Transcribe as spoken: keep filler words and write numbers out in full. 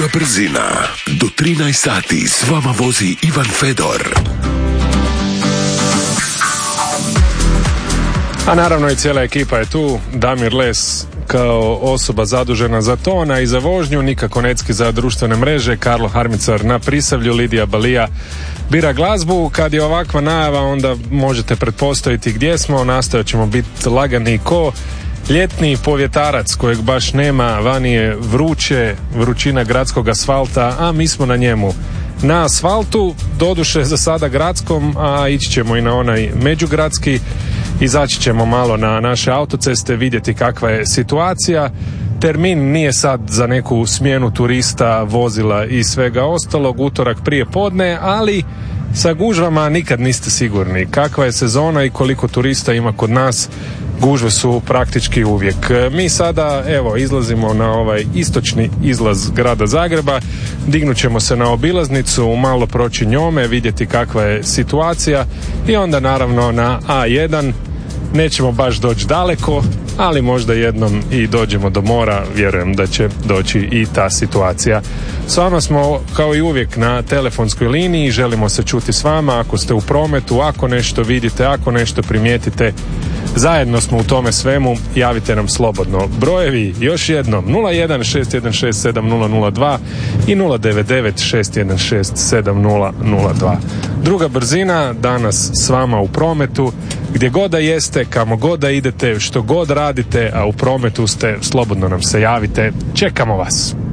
brzina. Do trinaest sati s vama vozi Ivan Fedor. A naravno i cijela ekipa je tu. Damir Les kao osoba zadužena za ton, i za vožnju, Nika Konecki za društvene mreže, Karlo Harmicar na Prisavlju, Lidija Balija bira glazbu. Kad je ovakva najava, onda možete pretpostaviti gdje smo. Nastojat ćemo biti lagani ko ljetni povjetarac kojeg baš nema. Vani je vruće, vrućina gradskog asfalta, a mi smo na njemu. Na asfaltu, doduše za sada gradskom, a ići ćemo i na onaj međugradski. Izaći ćemo malo na naše autoceste, vidjeti kakva je situacija. Termin nije sad za neku smjenu turista, vozila i svega ostalog, utorak prije podne, ali sa gužvama nikad niste sigurni. Kakva je sezona i koliko turista ima kod nas, gužve su praktički uvijek. Mi sada, evo, izlazimo na ovaj istočni izlaz grada Zagreba, dignut ćemo se na obilaznicu, malo proći njome, vidjeti kakva je situacija i onda naravno na A jedan. Nećemo baš doći daleko, ali možda jednom i dođemo do mora, vjerujem da će doći i ta situacija. S vama smo kao i uvijek na telefonskoj liniji, želimo se čuti s vama ako ste u prometu, ako nešto vidite, ako nešto primijetite. Zajedno smo u tome svemu, javite nam slobodno. Brojevi još jednom nula jedan šest jedan šest sedam nula nula dva i nula devet devet šest jedan šest sedam nula nula dva. Druga brzina danas s vama u prometu, gdje god da jeste, kamo god da idete, što god radite, a u prometu ste, slobodno nam se javite, čekamo vas.